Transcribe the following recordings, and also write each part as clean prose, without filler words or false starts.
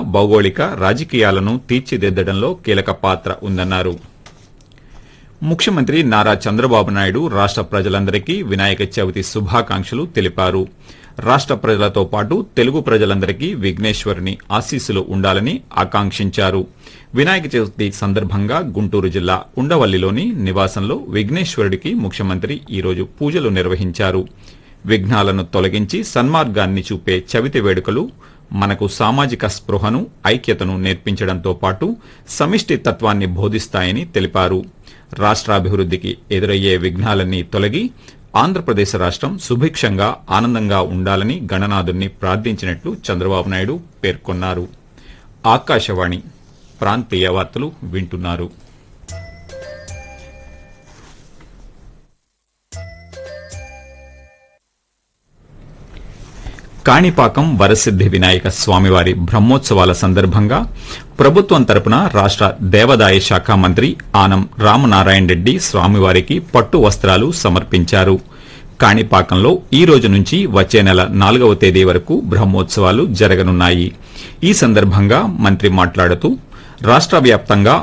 భౌగోళిక రాజకీయాలను తీర్చిదిద్దడంలో కీలక పాత్ర ఉందన్నారు. ముఖ్యమంత్రి నారా చంద్రబాబు నాయుడు రాష్ట ప్రజలందరికీ వినాయక చవితి శుభాకాంక్షలు తెలిపారు. రాష్ట ప్రజలతో పాటు తెలుగు ప్రజలందరికీ విఘ్నేశ్వరుని ఆశీస్సులు ఉండాలని ఆకాంక్షించారు. వినాయక చవితి సందర్భంగా గుంటూరు జిల్లా ఉండవల్లిలోని నివాసంలో విఘ్నేశ్వరుడికి ముఖ్యమంత్రి ఈరోజు పూజలు నిర్వహించారు. విఘ్నాలను తొలగించి సన్మార్గాన్ని చూపే చవితి వేడుకలు మనకు సామాజిక స్పృహను, ఐక్యతను నేర్పించడంతో పాటు సమిష్టి తత్వాన్ని బోధిస్తాయని తెలిపారు. రాష్ట్రాభివృద్ధికి ఎదురయ్యే విఘ్నాలన్నీ తొలగి ఆంధ్రప్రదేశ్ రాష్ట్రం సుభిక్షంగా ఆనందంగా ఉండాలని గణనాథుణ్ణి ప్రార్థించినట్లు చంద్రబాబు నాయుడు పేర్కొన్నారు. ఆకాశవాణి ప్రాంతీయ వార్తలు వింటున్నారు. కాణిపాకం వరసిద్ది వినాయక స్వామివారి బ్రహ్మోత్సవాల సందర్భంగా ప్రభుత్వం తరపున రాష్ట దేవాదాయ శాఖ మంత్రి ఆనం రామనారాయణ రెడ్డి స్వామివారికి పట్టు వస్త్రాలు సమర్పించారు. కాణిపాకంలో ఈ రోజు నుంచి వచ్చే నెల 4వ తేదీ వరకు బ్రహ్మోత్సవాలు జరగనున్నాయి. ఈ సందర్భంగా మంత్రి మాట్లాడుతూ రాష్ట్ర వ్యాప్తంగా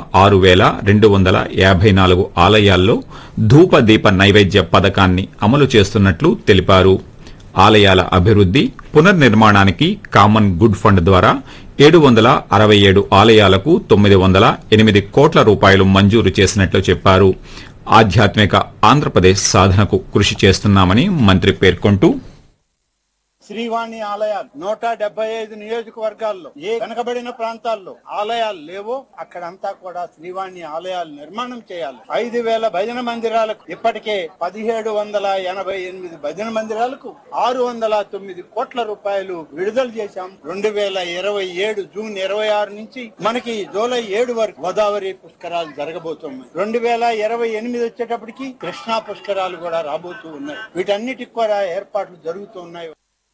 6,254 ఆలయాల్లో ధూప దీప నైవేద్య పథకాన్ని అమలు చేస్తున్నట్లు తెలిపారు. ఆలయాల అభివృద్ది, పునర్నిర్మాణానికి కామన్ గుడ్ ఫండ్ ద్వారా 767 ఆలయాలకు 908 కోట్ల రూపాయలు మంజూరు చేసినట్లు చెప్పారు. ఆధ్యాత్మిక ఆంధ్రప్రదేశ్ సాధనకు కృషి చేస్తున్నామని మంత్రి పేర్కొంటూ శ్రీవాణి ఆలయాలు 175 నియోజకవర్గాల్లో ఏ వెనకబడిన ప్రాంతాల్లో ఆలయాలు లేవో అక్కడంతా కూడా శ్రీవాణి ఆలయాలు నిర్మాణం చేయాలి. 5,000 భజన మందిరాలకు ఇప్పటికే 1,788 భజన మందిరాలకు 609 కోట్ల రూపాయలు విడుదల చేశాం. 2027 జూన్ 26 నుంచి మనకి జూలై 7 వరకు గోదావరి పుష్కరాలు జరగబోతున్నాయి. 2028 వచ్చేటప్పటికి కృష్ణా పుష్కరాలు కూడా రాబోతూ ఉన్నాయి. వీటన్నిటికి కూడా ఏర్పాట్లు జరుగుతున్నాయి.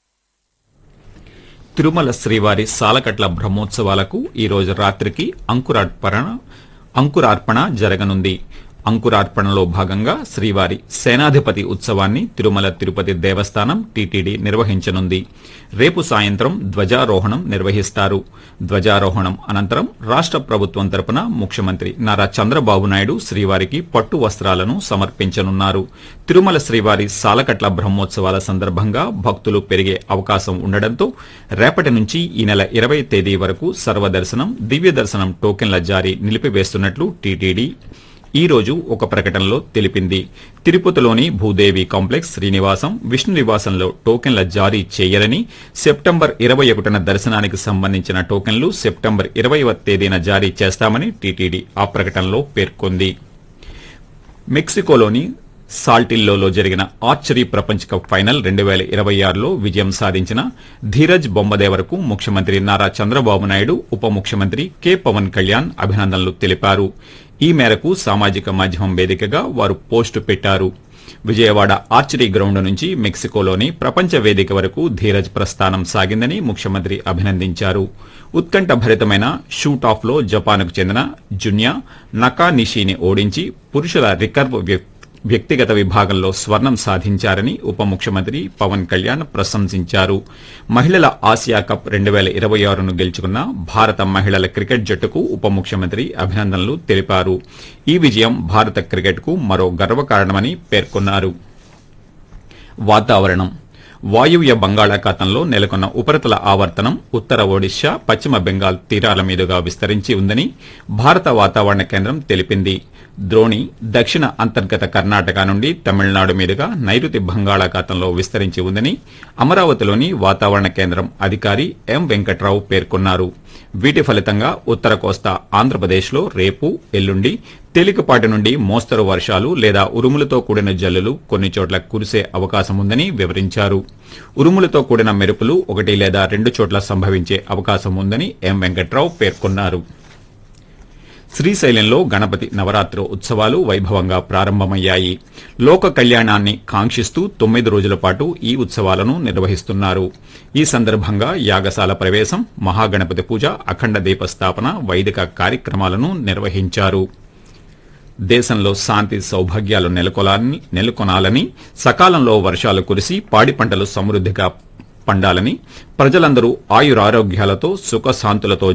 తిరుమల శ్రీవారి సాలకట్ల బ్రహ్మోత్సవాలకు ఈ రోజు రాత్రికి అంకురార్పణ జరగనుంది. అంకురార్పణలో భాగంగా శ్రీవారి సేనాధిపతి ఉత్సవాన్ని తిరుమల తిరుపతి దేవస్థానం టీటీడీ నిర్వహించనుంది. రేపు సాయంత్రం ధ్వజారోహణం నిర్వహిస్తారు. ధ్వజారోహణం అనంతరం రాష్ట ప్రభుత్వం తరపున ముఖ్యమంత్రి నారా చంద్రబాబు నాయుడు శ్రీవారికి పట్టు వస్త్రాలను సమర్పించనున్నారు. తిరుమల శ్రీవారి సాలకట్ల బ్రహ్మోత్సవాల సందర్భంగా భక్తులు పెరిగే అవకాశం ఉండడంతో రేపటి నుంచి ఈ నెల 20 తేదీ వరకు సర్వదర్శనం, దివ్య దర్శనం టోకెన్ల జారీ నిలిపివేస్తున్నట్లు టీటీడీ ఈ రోజు ఒక ప్రకటనలో తెలిపింది. తిరుపతిలోని భూదేవి కాంప్లెక్స్, శ్రీనివాసం, విష్ణు నివాసంలో టోకెన్ల జారీ చేయరని, సెప్టెంబర్ 21న దర్శనానికి సంబంధించిన టోకెన్లు సెప్టెంబర్ 20వ తేదీన జారీ చేస్తామని టీటీడీ ఆ ప్రకటనలో పేర్కొంది. మెక్సికోలోని సాల్టిల్లోలో జరిగిన ఆర్చరీ ప్రపంచ కప్ ఫైనల్ 2026లో విజయం సాధించిన ధీరజ్ బొమ్మదేవరకు ముఖ్యమంత్రి నారా చంద్రబాబు నాయుడు, ఉప ముఖ్యమంత్రి కె పవన్ కళ్యాణ్ అభినందనలు తెలిపారు. ఈ మేరకు సామాజిక మాధ్యమం వేదికగా వారు పోస్టు పెట్టారు. విజయవాడ ఆర్చరీ గ్రౌండ్ నుంచి మెక్సికోలోని ప్రపంచ వేదిక వరకు ధీరజ్ ప్రస్థానం సాగిందని ముఖ్యమంత్రి అభినందించారు. ఉత్కంఠభరితమైన షూటాఫ్లో జపాన్కు చెందిన జున్యా నకానిషీని ఓడించి పురుషుల రికర్వ్ వ్యక్తిగత విభాగంలో స్వర్ణం సాధించారని ఉప ముఖ్యమంత్రి పవన్ కళ్యాణ్ ప్రశంసించారు. మహిళల ఆసియా కప్ 2026ను గెలుచుకున్న భారత మహిళల క్రికెట్ జట్టుకు ఉప ముఖ్యమంత్రి అభినందనలు తెలిపారు. ఈ విజయం భారత క్రికెట్కు మరో గర్వకారణమని పేర్కొన్నారు. వాతావరణం. వాయువ్య బంగాళాఖాతంలో నెలకొన్న ఉపరితల ఆవర్తనం ఉత్తర ఒడిశా, పశ్చిమ బెంగాల్ తీరాల మీదుగా విస్తరించి ఉందని భారత వాతావరణ కేంద్రం తెలిపింది. ద్రోణి దక్షిణ అంతర్గత కర్ణాటక నుండి తమిళనాడు మీదుగా నైరుతి బంగాళాఖాతంలో విస్తరించి ఉందని అమరావతిలోని వాతావరణ కేంద్రం అధికారి ఎం వెంకట్రావు పేర్కొన్నారు. వీటి ఫలితంగా ఉత్తర కోస్తా ఆంధ్రప్రదేశ్లో రేపు, ఎల్లుండి తేలికపాటి నుండి మోస్తరు వర్షాలు లేదా ఉరుములతో కూడిన జల్లులు కొన్ని చోట్ల కురిసే అవకాశం ఉందని వివరించారు. ఉరుములతో కూడిన మెరుపులు 1 లేదా 2 చోట్ల సంభవించే అవకాశం ఉందని ఎం వెంకట్రావు పేర్కొన్నారు. శ్రీశైలంలో గణపతి నవరాత్రి ఉత్సవాలు వైభవంగా ప్రారంభమయ్యాయి. లోక కళ్యాణాన్ని కాంక్షిస్తూ 9 రోజుల పాటు ఈ ఉత్సవాలను నిర్వహిస్తున్నారు. ఈ సందర్భంగా యాగశాల ప్రవేశం, మహాగణపతి పూజ, అఖండ దీపస్థాపన, వైదిక కార్యక్రమాలను నిర్వహించారు. దేశంలో శాంతి సౌభాగ్యాలు నెలకొనాలని, సకాలంలో వర్షాలు కురిసి పాడి పంటలు సమృద్దిగా పండాలని, ప్రజలందరూ ఆయురారోగ్యాలతో సుఖశాంతులతో